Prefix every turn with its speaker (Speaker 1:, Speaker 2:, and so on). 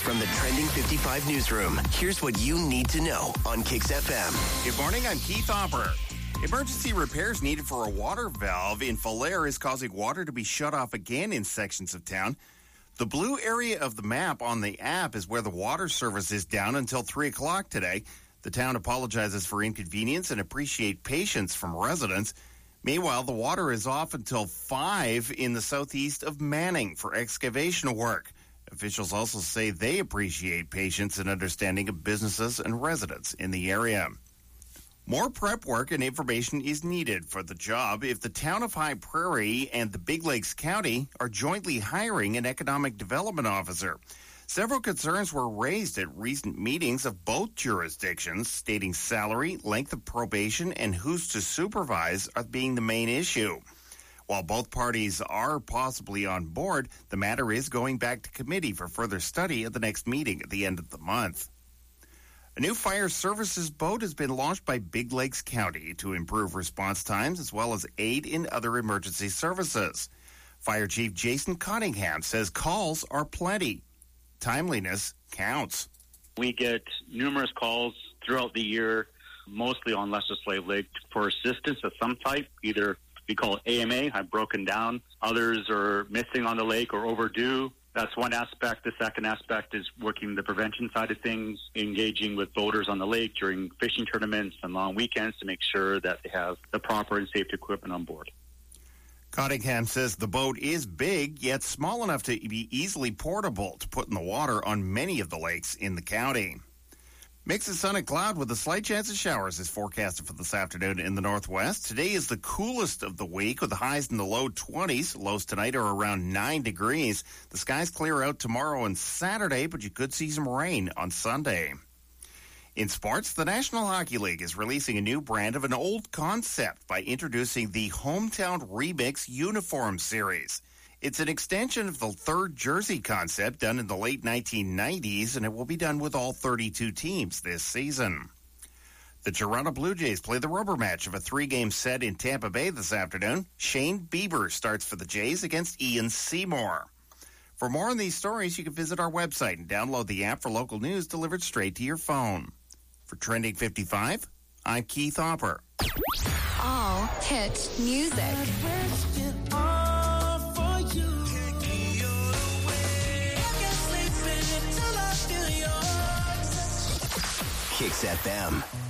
Speaker 1: From the Trending 55 newsroom, here's what you need to know on Kix FM.
Speaker 2: Good morning, I'm Keith Hopper. Emergency repairs needed for a water valve in Falher is causing water to be shut off again in sections of town. The blue area of the map on the app is where the water service is down until 3 o'clock today. The town apologizes for inconvenience and appreciate patience from residents. Meanwhile, the water is off until 5 in the southeast of Manning for excavation work. Officials also say they appreciate patience and understanding of businesses and residents in the area. More prep work and information is needed for the job if the town of High Prairie and the Big Lakes County are jointly hiring an economic development officer. Several concerns were raised at recent meetings of both jurisdictions, stating salary, length of probation, and who's to supervise are being the main issue. While both parties are possibly on board, the matter is going back to committee for further study at the next meeting at the end of the month. A new fire services boat has been launched by Big Lakes County to improve response times as well as aid in other emergency services. Fire Chief Jason Cunningham says calls are plenty. Timeliness counts.
Speaker 3: We get numerous calls throughout the year, mostly on Lesser Slave Lake, for assistance of some type. Either we call it AMA, have broken down. Others are missing on the lake or overdue. That's one aspect. The second aspect is working the prevention side of things, engaging with boaters on the lake during fishing tournaments and long weekends to make sure that they have the proper and safe equipment on board.
Speaker 2: Cottingham says the boat is big, yet small enough to be easily portable to put in the water on many of the lakes in the county. Mix of sun and cloud with a slight chance of showers is forecasted for this afternoon in the northwest. Today is the coolest of the week with the highs in the low 20s. Lows tonight are around 9 degrees. The skies clear out tomorrow and Saturday, but you could see some rain on Sunday. In sports, the National Hockey League is releasing a new brand of an old concept by introducing the Hometown Remix Uniform Series. It's an extension of the third jersey concept done in the late 1990s, and it will be done with all 32 teams this season. The Toronto Blue Jays play the rubber match of a 3-game set in Tampa Bay this afternoon. Shane Bieber starts for the Jays against Ian Seymour. For more on these stories, you can visit our website and download the app for local news delivered straight to your phone. For Trending 55, I'm Keith Hopper.
Speaker 4: All hit music.
Speaker 1: Kix FM.